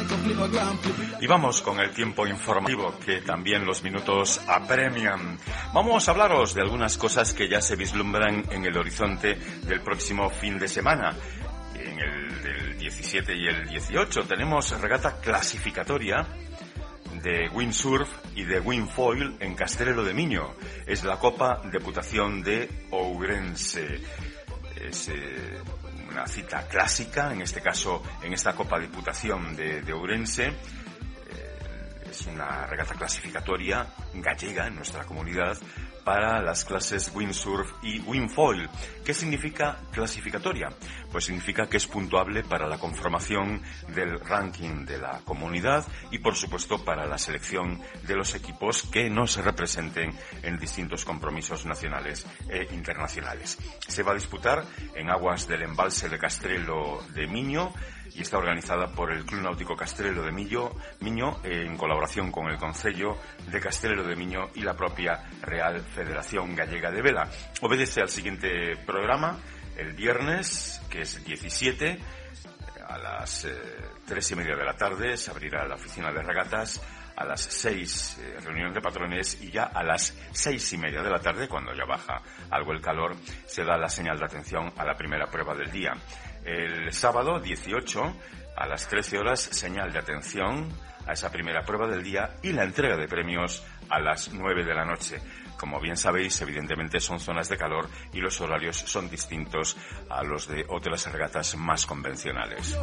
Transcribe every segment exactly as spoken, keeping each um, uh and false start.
Y vamos con el tiempo informativo, que también los minutos apremian. Vamos a hablaros de algunas cosas que ya se vislumbran en el horizonte del próximo fin de semana. En el del diecisiete y el dieciocho tenemos regata clasificatoria de windsurf y de windfoil en Castrelo de Miño. Es la Copa Deputación de Ourense. Es eh, una cita clásica, en este caso, en esta Copa Diputación de, de Ourense. Eh, es una regata clasificatoria gallega en nuestra comunidad para las clases windsurf y windfoil. ¿Qué significa clasificatoria? Pues significa que es puntuable para la conformación del ranking de la comunidad y, por supuesto, para la selección de los equipos que nos representen en distintos compromisos nacionales e internacionales. Se va a disputar en aguas del embalse de Castrelo de Miño y está organizada por el Club Náutico Castrelo de Miño, Miño en colaboración con el Concello de Castrelo de Miño y la propia Real Federación Gallega de Vela. Obedece al siguiente programa: el viernes, que es diecisiete, a las eh, tres y media de la tarde se abrirá la oficina de regatas. A las seis, eh, reunión de patrones, y ya a las seis y media de la tarde, cuando ya baja algo el calor, se da la señal de atención a la primera prueba del día. El sábado dieciocho, a las trece horas, señal de atención a esa primera prueba del día y la entrega de premios a las nueve de la noche. Como bien sabéis, evidentemente son zonas de calor y los horarios son distintos a los de otras regatas más convencionales.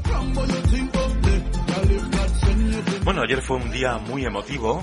Bueno, ayer fue un día muy emotivo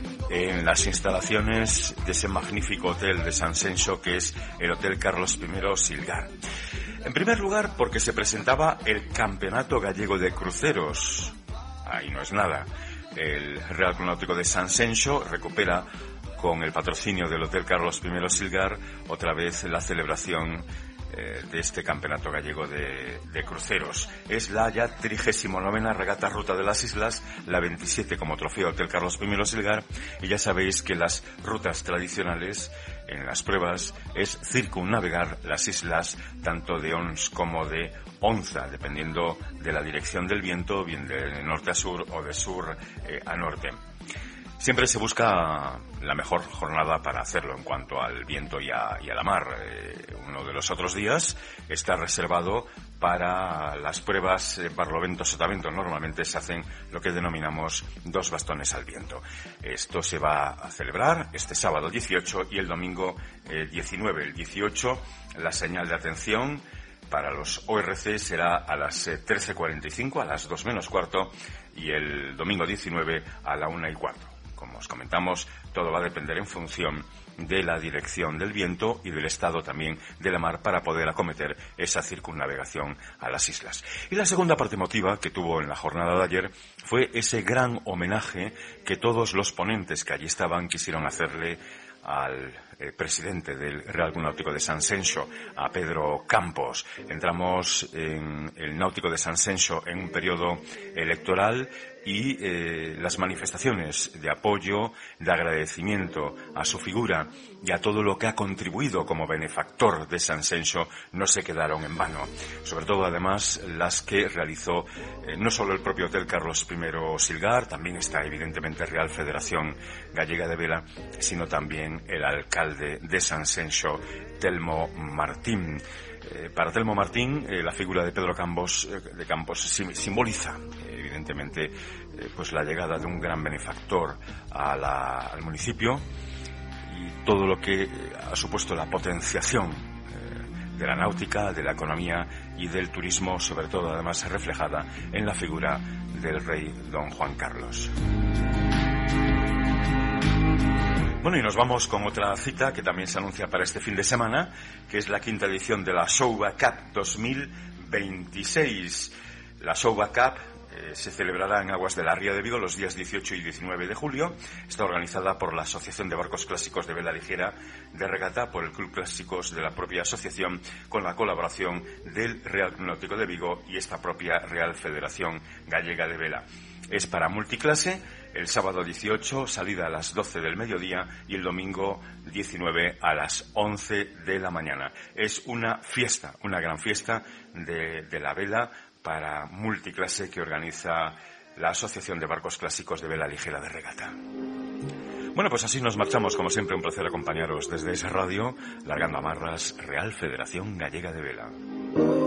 en las instalaciones de ese magnífico hotel de Sanxenxo, que es el Hotel Carlos primero Silgar. En primer lugar, porque se presentaba el Campeonato Gallego de Cruceros. Ahí no es nada. El Real Club Náutico de Sanxenxo recupera, con el patrocinio del Hotel Carlos primero Silgar, otra vez la celebración eh, de este Campeonato Gallego de, de Cruceros. Es la ya trigésimo novena regata Ruta de las Islas, la veintisiete como trofeo Hotel Carlos primero Silgar, y ya sabéis que las rutas tradicionales en las pruebas es circunnavegar las islas tanto de Ons como de Onza, dependiendo de la dirección del viento, bien de norte a sur o de sur eh, a norte. Siempre se busca la mejor jornada para hacerlo en cuanto al viento y a, y a la mar. Eh, uno de los otros días está reservado para las pruebas eh, Barlovento-Sotavento. Normalmente se hacen lo que denominamos dos bastones al viento. Esto se va a celebrar este sábado dieciocho y el domingo eh, diecinueve. El dieciocho, la señal de atención para los O R C será a las eh, trece cuarenta y cinco, a las dos menos cuarto, y el domingo diecinueve a la una y cuarto. Como os comentamos, todo va a depender en función de la dirección del viento y del estado también de la mar para poder acometer esa circunnavegación a las islas. Y la segunda parte emotiva que tuvo en la jornada de ayer fue ese gran homenaje que todos los ponentes que allí estaban quisieron hacerle al eh, presidente del Real Club Náutico de Sanxenxo, a Pedro Campos. Entramos en el Náutico de Sanxenxo en un periodo electoral y eh, las manifestaciones de apoyo, de agradecimiento a su figura y a todo lo que ha contribuido como benefactor de Sanxenxo no se quedaron en vano. Sobre todo, además, las que realizó eh, no solo el propio Hotel Carlos primero Silgar, también está evidentemente Real Federación Gallega de Vela, sino también el alcalde de Sanxenxo, Telmo Martín. Eh, para Telmo Martín, eh, la figura de Pedro Campos, eh, de Campos sim- simboliza, eh, evidentemente, eh, pues la llegada de un gran benefactor a la, al municipio y todo lo que eh, ha supuesto la potenciación eh, de la náutica, de la economía y del turismo, sobre todo, además, reflejada en la figura del rey don Juan Carlos. Bueno, y nos vamos con otra cita que también se anuncia para este fin de semana, que es la quinta edición de la Shouba Cup dos mil veintiséis. La Shouba Cup eh, se celebrará en aguas de la Ría de Vigo los días dieciocho y diecinueve de julio. Está organizada por la Asociación de Barcos Clásicos de Vela Ligera de Regata, por el Club Clásicos de la propia asociación, con la colaboración del Real Club Náutico de Vigo y esta propia Real Federación Gallega de Vela. Es para multiclase. El sábado dieciocho, salida a las doce del mediodía, y el domingo diecinueve a las once de la mañana. Es una fiesta, una gran fiesta de, de la vela para multiclase que organiza la Asociación de Barcos Clásicos de Vela Ligera de Regata. Bueno, pues así nos marchamos, como siempre un placer acompañaros desde esa radio, largando amarras, Real Federación Gallega de Vela.